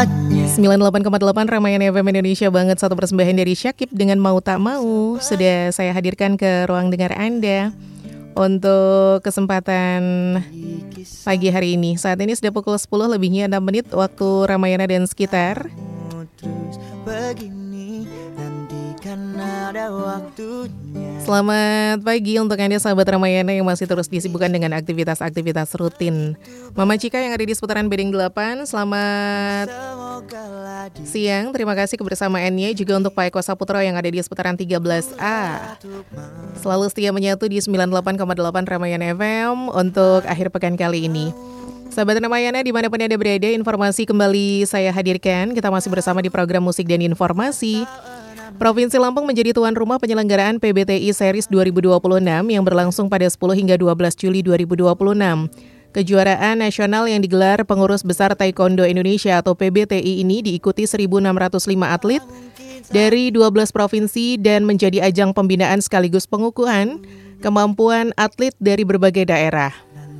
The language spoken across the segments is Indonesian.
98,8 Ramayana FM Indonesia banget. Satu persembahan dari Syakib dengan Mau Tak Mau sudah saya hadirkan ke ruang dengar Anda untuk kesempatan pagi hari ini. Saat ini sudah pukul 10 lebihnya 6 menit waktu Ramayana dan sekitar. Selamat pagi untuk Anda sahabat Ramayana yang masih terus disibukkan dengan aktivitas-aktivitas rutin. Mama Cika yang ada di seputaran Bedeng 8, selamat siang. Terima kasih kebersamaannya juga untuk Pak Eko Saputra yang ada di seputaran 13A. Selalu setia menyatu di 98,8 Ramayana FM untuk akhir pekan kali ini. Sahabat Ramayana dimanapun Anda berada, informasi kembali saya hadirkan. Kita masih bersama di program Musik dan Informasi. Provinsi Lampung menjadi tuan rumah penyelenggaraan PBTI Series 2026 yang berlangsung pada 10 hingga 12 Juli 2026. Kejuaraan nasional yang digelar Pengurus Besar Taekwondo Indonesia atau PBTI ini diikuti 1.605 atlet dari 12 provinsi dan menjadi ajang pembinaan sekaligus pengukuhan kemampuan atlet dari berbagai daerah.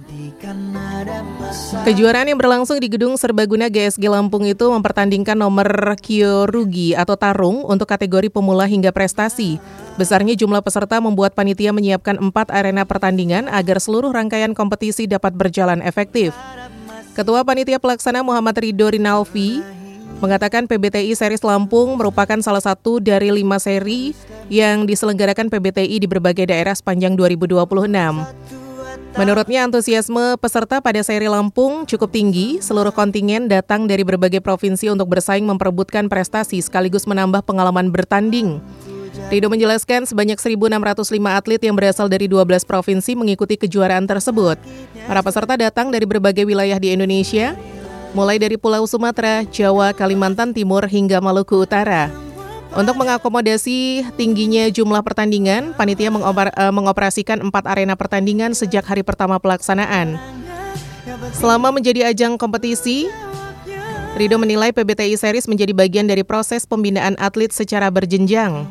Kejuaraan yang berlangsung di Gedung Serbaguna GSG Lampung itu mempertandingkan nomor kyorugi atau tarung untuk kategori pemula hingga prestasi. Besarnya jumlah peserta membuat panitia menyiapkan 4 arena pertandingan agar seluruh rangkaian kompetisi dapat berjalan efektif. Ketua Panitia Pelaksana Muhammad Ridho Rinalfi mengatakan PBTI Series Lampung merupakan salah satu dari 5 seri yang diselenggarakan PBTI di berbagai daerah sepanjang 2026. Menurutnya antusiasme peserta pada seri Lampung cukup tinggi. Seluruh kontingen datang dari berbagai provinsi untuk bersaing memperebutkan prestasi sekaligus menambah pengalaman bertanding. Ridho menjelaskan sebanyak 1.605 atlet yang berasal dari 12 provinsi mengikuti kejuaraan tersebut. Para peserta datang dari berbagai wilayah di Indonesia, mulai dari Pulau Sumatera, Jawa, Kalimantan Timur hingga Maluku Utara. Untuk mengakomodasi tingginya jumlah pertandingan, panitia mengoperasikan 4 arena pertandingan sejak hari pertama pelaksanaan. Selama menjadi ajang kompetisi, Ridho menilai PBTI Series menjadi bagian dari proses pembinaan atlet secara berjenjang.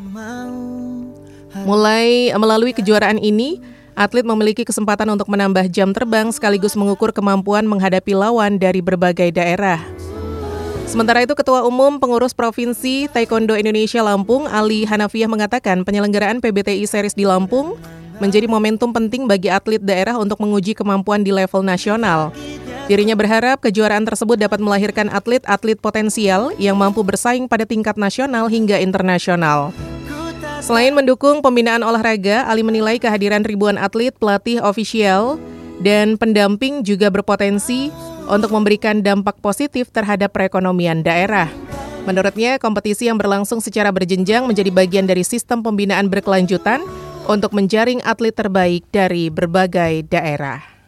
Mulai melalui kejuaraan ini, atlet memiliki kesempatan untuk menambah jam terbang sekaligus mengukur kemampuan menghadapi lawan dari berbagai daerah. Sementara itu, Ketua Umum Pengurus Provinsi Taekwondo Indonesia Lampung, Ali Hanafiah mengatakan penyelenggaraan PBTI Series di Lampung menjadi momentum penting bagi atlet daerah untuk menguji kemampuan di level nasional. Dirinya berharap kejuaraan tersebut dapat melahirkan atlet-atlet potensial yang mampu bersaing pada tingkat nasional hingga internasional. Selain mendukung pembinaan olahraga, Ali menilai kehadiran ribuan atlet, pelatih ofisial, dan pendamping juga berpotensi untuk memberikan dampak positif terhadap perekonomian daerah. Menurutnya, kompetisi yang berlangsung secara berjenjang menjadi bagian dari sistem pembinaan berkelanjutan untuk menjaring atlet terbaik dari berbagai daerah.